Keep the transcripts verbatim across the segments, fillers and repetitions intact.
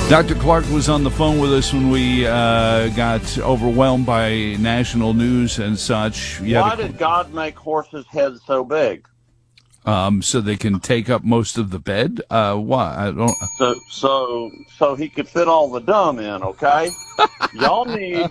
Doctor Clark was on the phone with us when we uh, got overwhelmed by national news and such. You Why a, did God make horses' heads so big? Um, so they can take up most of the bed? Uh, why? I don't. So, so, so he could fit all the dung in. Okay, y'all need,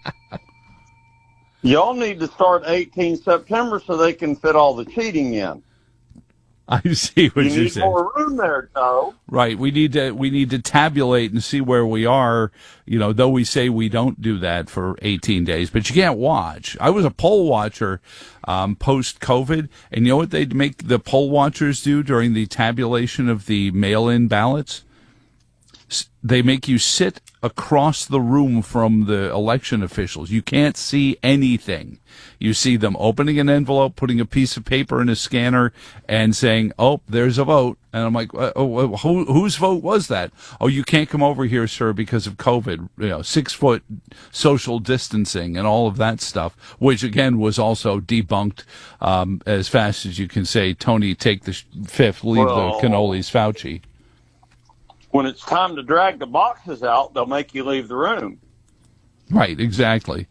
y'all need to start eighteenth September so they can fit all the cheating in. I see what you you're need saying. More room there, Joe. Right. We need to we need to tabulate and see where we are. You know, though we say we don't do that for eighteen days, but you can't watch. I was a poll watcher um, post COVID, and you know what they'd make the poll watchers do during the tabulation of the mail-in ballots? They make you sit across the room from the election officials. You can't see anything. You see them opening an envelope, putting a piece of paper in a scanner, and saying, oh, there's a vote. And I'm like, oh, who, whose vote was that? Oh, you can't come over here, sir, because of COVID, you know, six foot social distancing and all of that stuff, which, again, was also debunked um, as fast as you can say, Tony, take the fifth, leave well, the cannolis, Fauci. When it's time to drag the boxes out, they'll make you leave the room. Right, exactly.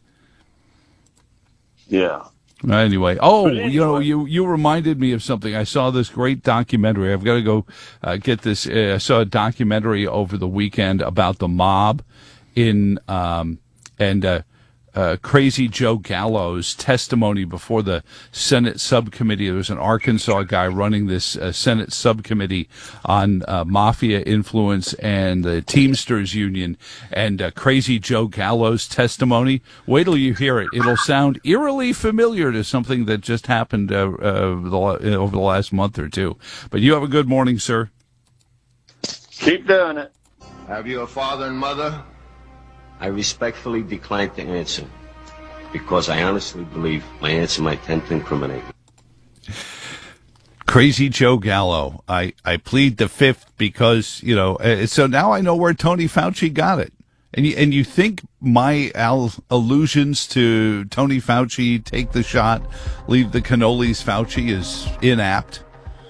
Yeah. Anyway, oh, anyway. you know, you, you reminded me of something. I saw this great documentary. I've got to go uh, get this. Uh, I saw a documentary over the weekend about the mob in um, and uh, uh, Crazy Joe Gallo's testimony before the Senate subcommittee. There was an Arkansas guy running this uh, Senate subcommittee on uh, mafia influence and the Teamsters Union, and uh, Crazy Joe Gallo's testimony. Wait till you hear it. It'll sound eerily familiar to something that just happened uh, uh, the, over the last month or two. But you have a good morning, sir. Keep doing it. Have you a father and mother? I respectfully decline to answer because I honestly believe my answer might tend to incriminate me. Crazy Joe Gallo. I, I plead the fifth because, you know, uh, so now I know where Tony Fauci got it. And you, and you think my al- allusions to Tony Fauci, take the shot, leave the cannolis, Fauci, is inapt?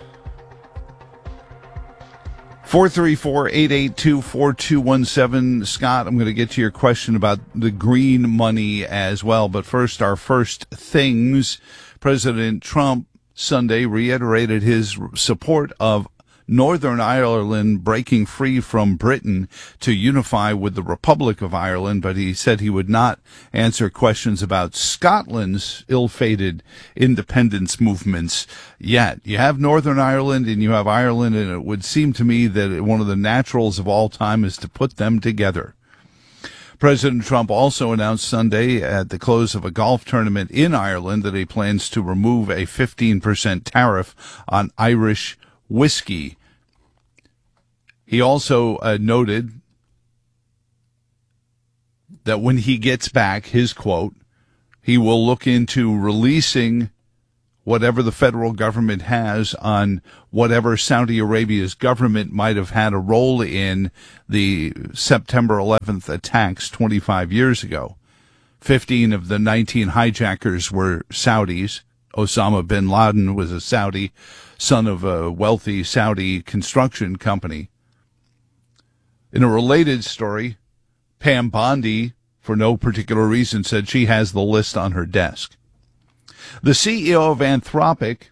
four three four, eight eight two, four two one seven. Scott, I'm going to get to your question about the green money as well. But first, our first things. President Trump Sunday reiterated his support of Northern Ireland breaking free from Britain to unify with the Republic of Ireland, but he said he would not answer questions about Scotland's ill-fated independence movements yet. You have Northern Ireland and you have Ireland, and it would seem to me that one of the naturals of all time is to put them together. President Trump also announced Sunday at the close of a golf tournament in Ireland that he plans to remove a fifteen percent tariff on Irish whiskey. He also uh, noted that when he gets back, his quote, he will look into releasing whatever the federal government has on whatever Saudi Arabia's government might have had a role in the September eleventh attacks twenty-five years ago. Fifteen of the nineteen hijackers were Saudis. Osama bin Laden was a Saudi, son of a wealthy Saudi construction company. In a related story, Pam Bondi, for no particular reason, said she has the list on her desk. The C E O of Anthropic,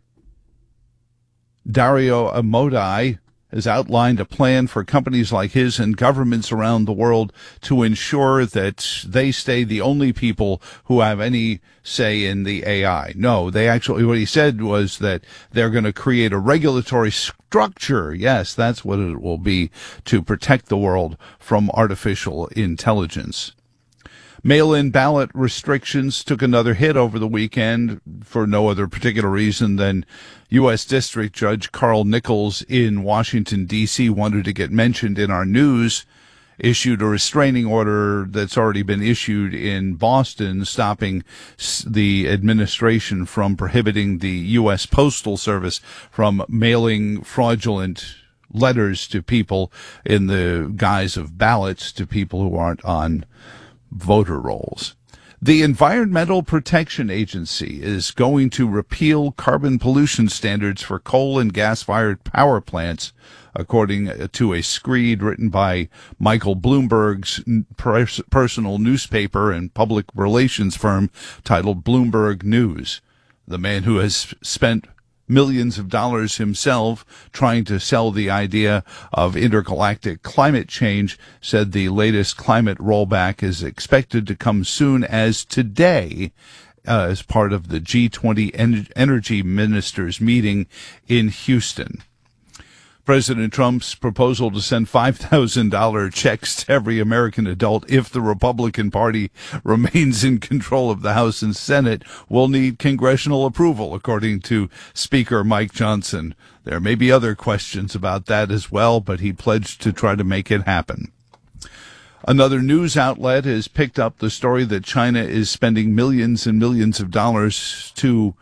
Dario Amodei, has outlined a plan for companies like his and governments around the world to ensure that they stay the only people who have any say in the A I. No, they actually, what he said was that they're going to create a regulatory structure. Yes, that's what it will be, to protect the world from artificial intelligence. Mail-in ballot restrictions took another hit over the weekend for no other particular reason than U S District Judge Carl Nichols in Washington, D C wanted to get mentioned in our news, issued a restraining order that's already been issued in Boston, stopping the administration from prohibiting the U S Postal Service from mailing fraudulent letters to people in the guise of ballots to people who aren't on voter rolls. The Environmental Protection Agency is going to repeal carbon pollution standards for coal and gas-fired power plants according to a screed written by Michael Bloomberg's pers- personal newspaper and public relations firm titled Bloomberg News. The man who has spent millions of dollars himself trying to sell the idea of intergalactic climate change said the latest climate rollback is expected to come soon as today, uh, as part of the G twenty en- energy ministers meeting in Houston. President Trump's proposal to send five thousand dollars checks to every American adult if the Republican Party remains in control of the House and Senate will need congressional approval, according to Speaker Mike Johnson. There may be other questions about that as well, but he pledged to try to make it happen. Another news outlet has picked up the story that China is spending millions and millions of dollars to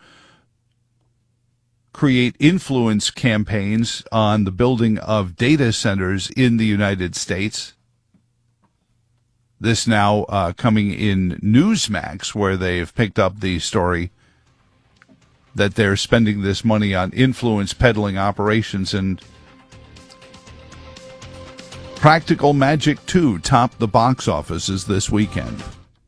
create influence campaigns on the building of data centers in the United States. This now uh, coming in Newsmax, where they've picked up the story that they're spending this money on influence peddling operations. And Practical Magic two topped the box offices this weekend.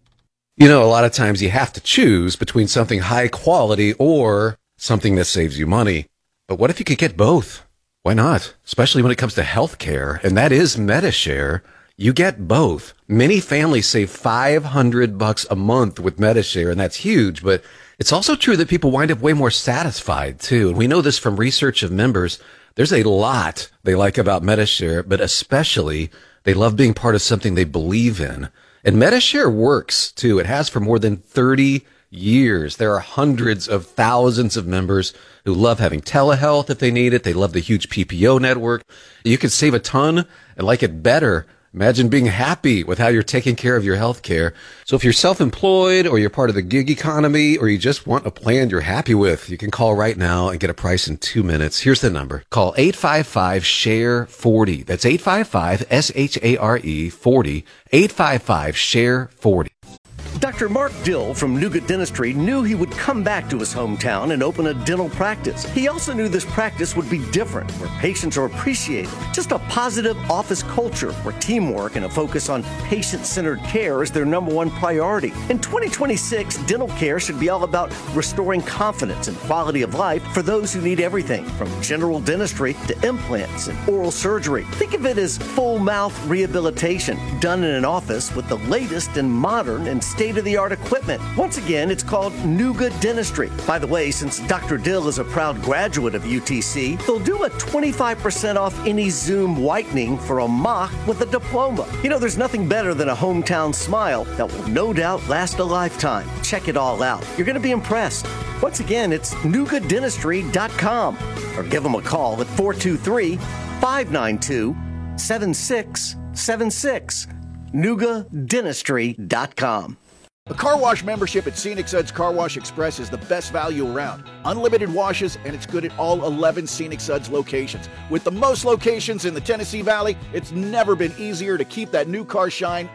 You know, a lot of times you have to choose between something high quality or something that saves you money. But what if you could get both? Why not? Especially when it comes to healthcare, and that is MediShare. You get both. Many families save five hundred bucks a month with MediShare, and that's huge, but it's also true that people wind up way more satisfied too. And we know this from research of members. There's a lot they like about MediShare, but especially they love being part of something they believe in. And MediShare works too. It has for more than thirty years. There are hundreds of thousands of members who love having telehealth if they need it. They love the huge P P O network. You can save a ton and like it better. Imagine being happy with how you're taking care of your health care. So if you're self-employed or you're part of the gig economy or you just want a plan you're happy with, you can call right now and get a price in two minutes. Here's the number. Call eight five five, S H A R E, forty. That's eight five five, S H A R E, forty. eight five five, S H A R E, forty. Doctor Mark Dill from Nuga Dentistry knew he would come back to his hometown and open a dental practice. He also knew this practice would be different, where patients are appreciated. Just a positive office culture where teamwork and a focus on patient-centered care is their number one priority. In twenty twenty-six, dental care should be all about restoring confidence and quality of life for those who need everything from general dentistry to implants and oral surgery. Think of it as full mouth rehabilitation done in an office with the latest and modern and state-of-the-art equipment. Once again, it's called Nuga Dentistry. By the way, since Doctor Dill is a proud graduate of U T C, they'll do a twenty-five percent off any Zoom whitening for a mock with a diploma. You know, there's nothing better than a hometown smile that will no doubt last a lifetime. Check it all out. You're going to be impressed. Once again, it's nuga dentistry dot com or give them a call at four two three, five nine two, seven six seven six. nuga dentistry dot com. A car wash membership at Scenic Suds Car Wash Express is the best value around. Unlimited washes, and it's good at all eleven Scenic Suds locations. With the most locations in the Tennessee Valley, it's never been easier to keep that new car shine